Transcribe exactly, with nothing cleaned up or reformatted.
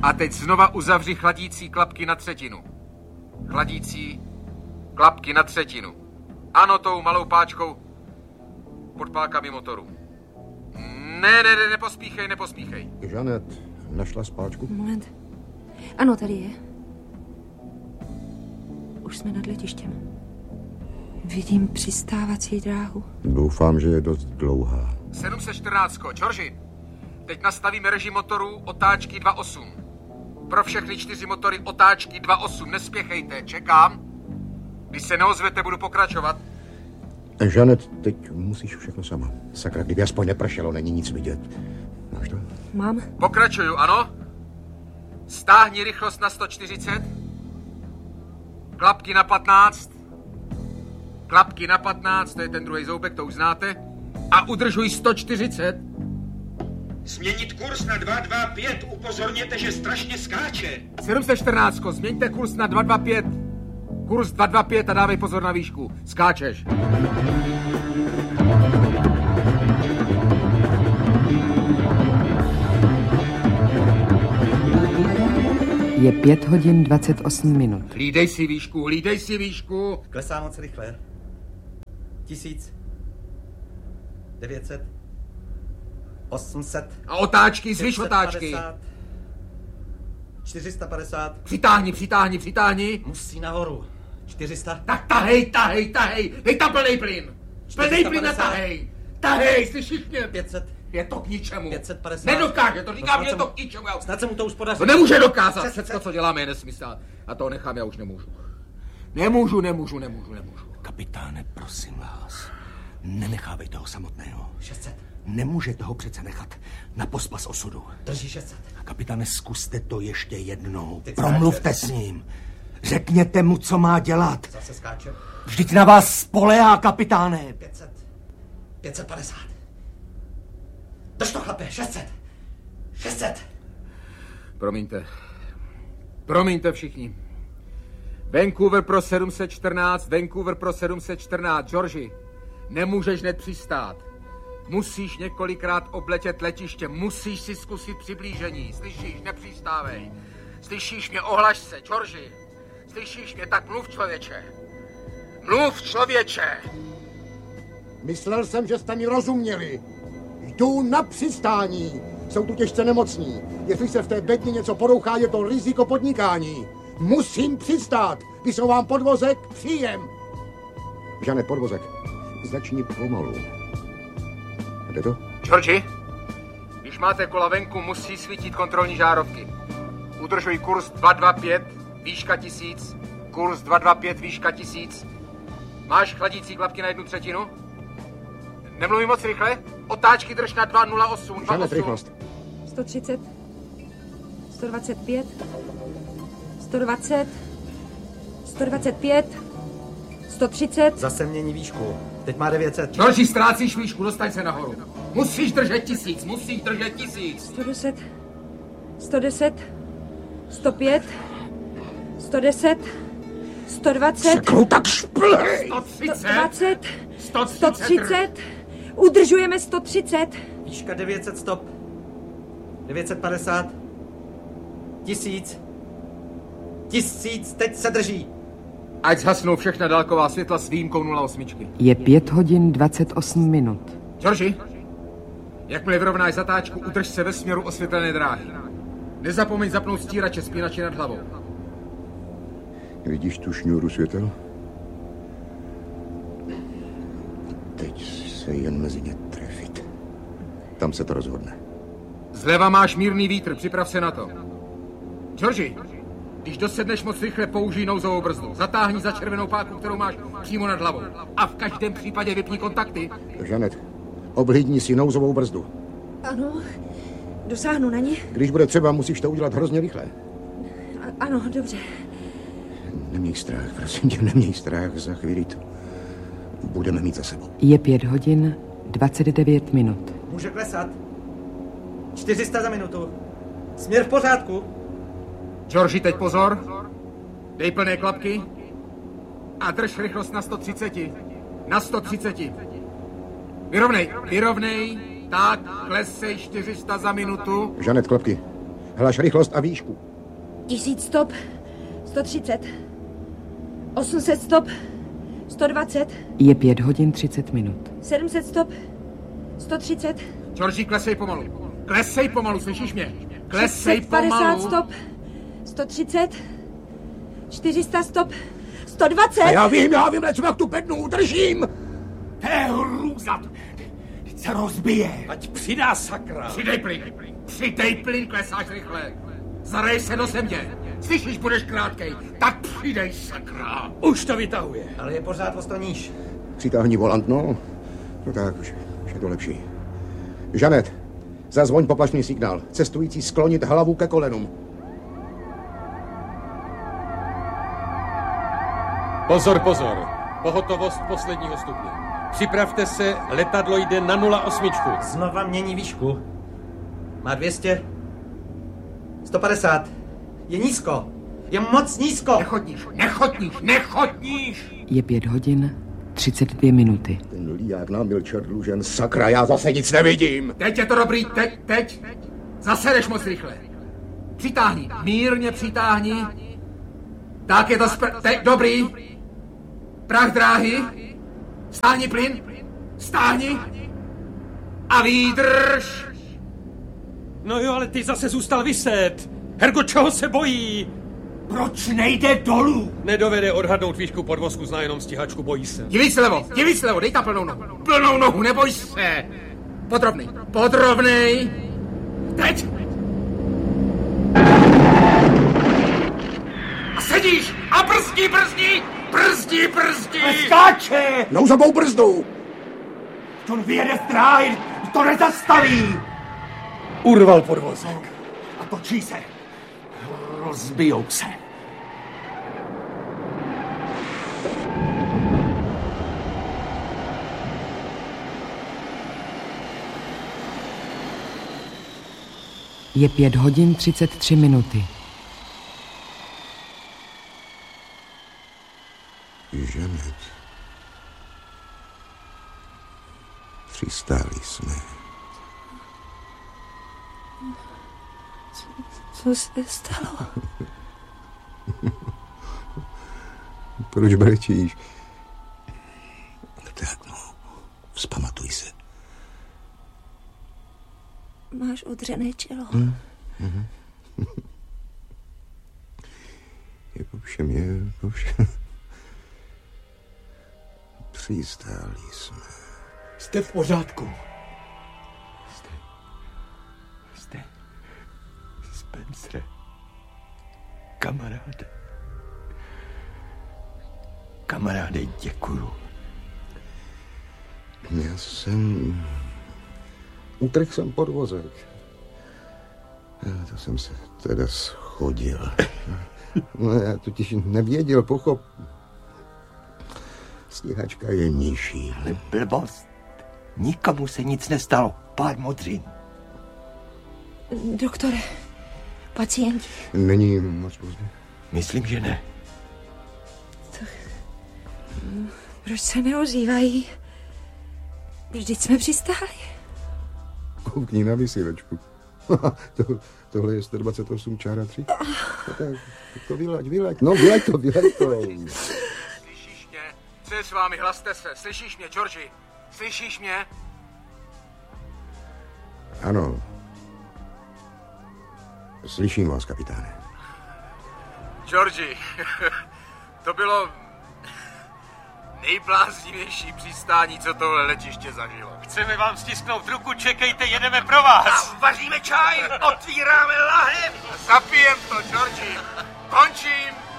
A teď znova uzavři chladící klapky na třetinu. Chladící klapky na třetinu. Ano, tou malou páčkou pod pálkami motoru. Ne, ne, ne, nepospíchej, nepospíchej. Žanet, našla spáčku? Moment. Ano, tady je. Už jsme nad letištěm. Vidím přistávací dráhu. Doufám, že je dost dlouhá. sedm set čtrnáct, Georgi. Teď nastavíme režim motoru otáčky dva osm. Pro všechny čtyři motory otáčky dva osm. Nespěchejte, čekám. Když se neozvete, budu pokračovat. Žanet, teď musíš všechno sama. Sakra, kdyby aspoň nepršelo, není nic vidět. Máš to? Mám. Pokračuju, ano. Stáhni rychlost na sto čtyřicet. Klapky na patnáct. Klapky na patnáct, to je ten druhý zoubek, to už znáte. A udržuj sto čtyřicet. Změnit kurz na dva dva pět, upozorněte, že strašně skáče. sedm set čtrnáct, změňte kurz na dva dva pět. Kurz dva dva pět a dávej pozor na výšku. Skáčeš. Je pět hodin dvacet osm minut. Hlídej si výšku, hlídej si výšku. Klesá moc rychle. Tisíc. Devět set. Osm set. A otáčky, zvyš otáčky. čtyři sta padesát. Přitáhni, přitáhni, přitáhni. Musí nahoru. čtyři sta. Tak tahej, tahej, tahej. Dej tam plnej plyn. Plnej plyn a tahej. Tahej, slyšíš mě? pět set. Je to k ničemu. pět set padesát. Nedokáže, to říkám, je to k ničemu. Snad se mu to už podaří. To nemůže dokázat. Všechno, co děláme, je nesmysl. A to nechám, já už nemůžu. Nemůžu, nemůžu, nemůžu, nemůžu. Kapitáne, prosím vás, nenechávejte ho samotného. šest set. Nemůžete ho přece nechat na pospas osudu. Drží šest set. Kapitáne, zkuste to ještě jednou. Teď promluvte s ním. Řekněte mu, co má dělat. Zase skáče. Vždyť na vás spoléhá, kapitáne. pět set. pět set padesát. Drž to, chlape, šest set. šest set. Promiňte. Promiňte všichni. Vancouver pro sedm set čtrnáct, Vancouver pro sedm set čtrnáct. Georgi, nemůžeš hned přistát. Musíš několikrát obletět letiště, musíš si zkusit přiblížení. Slyšíš, nepřistávej. Slyšíš mě, ohlaš se, Georgi. Slyšíš mě, tak mluv, člověče. Mluv, člověče. Myslel jsem, že jste mi rozuměli. Jdu na přistání. Jsou tu těžce nemocní. Jestli se v té bedně něco porouchá, je to riziko podnikání. Musím přistát. Vysouvám podvozek, příjem. Žanet, podvozek. Začni pomalu. Jde to? Georgi, když máte kola venku, musí svítit kontrolní žárovky. Udržuj kurz dva dva pět, výška tisíc. Kurz dva dva pět, výška tisíc. Máš chladící klapky na jednu třetinu? Nemluvím moc rychle? Otáčky drž na dva nula osm. Žanet, rychlost. sto třicet. sto dvacet pět. sto dvacet. sto dvacet pět. sto třicet. Zase mění výšku. Teď má devět set. Georgi, ztrácíš výšku, dostaň se nahoru. Musíš držet tisíc, musíš držet tisíc. sto deset. sto deset. sto pět. sto deset. sto dvacet. Řeknu tak šplhej. sto třicet. sto dvacet. sto sto třicet. Udržujeme sto třicet. Výška devět set, stop. devět set padesát. Tisíc. Tisíc, teď se drží. Ať zhasnou všechna dálková světla s výjimkou nula osm. Je pět hodin dvacet osm minut. Georgi, jakmile vyrovnáš zatáčku, udrž se ve směru osvětlené dráhy. Nezapomeň zapnout stírače spínače nad hlavou. Vidíš tu šňůru světel? Teď se jen mezi ně trefit. Tam se to rozhodne. Zleva máš mírný vítr, připrav se na to. Georgi, když dosedneš moc rychle, použij nouzovou brzdu. Zatáhni za červenou páku, kterou máš přímo nad hlavou. A v každém případě vypni kontakty. Žanet, obhlídni si nouzovou brzdu. Ano, dosáhnu na ní. Když bude třeba, musíš to udělat hrozně rychle. A, ano, dobře. Neměj strach, prosím tě, neměj strach, za chvíli to budeme mít za sebou. Je pět hodin dvacet devět minut. Může klesat. čtyři sta za minutu. Směr v pořádku. Georgi, teď pozor. Dej plné klapky. A drž rychlost na sto třicet. Na sto třicet. Vyrovnej, vyrovnej. Tak, klesej čtyři sta za minutu. Žanet, klapky. Hlaš rychlost a výšku. Tisíc stop, sto třicet. osm set stop, sto dvacet. Je pět hodin třicet minut. sedm set stop, sto třicet. Georgi, klesej pomalu. Klesej pomalu, slyšíš mě? Klesej šest set padesát pomalu. stop, sto třicet. čtyři sta stop, sto dvacet. A já vím, já vím, lecmo jak tu bednu udržím. To je hrůza. Teď se rozbije. Ať přidá, sakra. Přidej plyn. Přidej plyn, klesáš rychle. Zarej se do země. Slyšíš, budeš krátkej. Tak přidej, sakra. Už to vytahuje. Ale je pořád o sto níž. Přitáhni volant, no. No tak, už, už je to lepší. Žanet, zazvoň poplašný signál. Cestující sklonit hlavu ke kolenům. Pozor, pozor. Pohotovost posledního stupně. Připravte se, letadlo jde na nula osm. Znova mění výšku. Má dvě stě. sto padesát. Je nízko. Je moc nízko. Nechodníš, nechodníš, nechodníš. Je pět hodin třicet dvě minuty. Ten líják nám byl čert dlužen. Sakra, já zase nic nevidím. Teď je to dobrý, teď, teď. Zase jdeš moc rychle. Přitáhni, mírně přitáhni. Tak je to spr... Teď, dobrý. Prach dráhy. Stáhni plyn. Stáhni. A výdrž. No jo, ale ty zase zůstal viset. Hergo, čeho se bojí? Proč nejde dolů? Nedovede odhadnout výšku podvozku, zná jenom stíhačku, bojí se. Diví se levo, diví se levo, dej tam plnou nohu. Plnou nohu, neboj se. Podrobnej, podrobnej. Teď. A sedíš a brzdí, brzdí, brzdí, brzdí. Skáče! Nouzovou brzdu. To vyjede v dráhy, to nezastaví. Urval podvozek. A točí se. Rozbijou se. Je pět hodin třicet tři minuty. Žanet. Přistáli jsme. Co se stalo? Proč brečíš? Tak no, vzpamatuj se. Máš udřené čelo. Hmm. Mhm. Je po všem, je po všem. Přistáli jsme. Jste v pořádku. Jste. Jste. Spencere. Kamaráde. Kamaráde, děkuju. Já jsem... Utrhl jsem podvozek. Já to jsem se teda schodil. No, já totiž nevěděl, pochop. Stíhačka je nižší. Ale blbost. Nikomu se nic nestalo. Pár modřin. Doktore, pacienti. Není moc pozdě. Myslím, že ne. Proč se neozývají? Vždyť jsme přistáli. Koukni na vysílačku. to, tohle je sto dvacet osm čára tři. No tak, to vylaď, vylaď. No, vylaď to, vylaď to. Slyšíš mě? Co je s vámi? Hlaste se. Slyšíš mě, Georgi? Slyšíš mě? Ano. Slyším vás, kapitáne. Georgi, to bylo nejbláznivější přistání, co tohle letiště zažilo. Chceme vám stisknout ruku, čekejte, jedeme pro vás. A vaříme čaj, otvíráme lahev. Zapijem to, Georgi. Končím.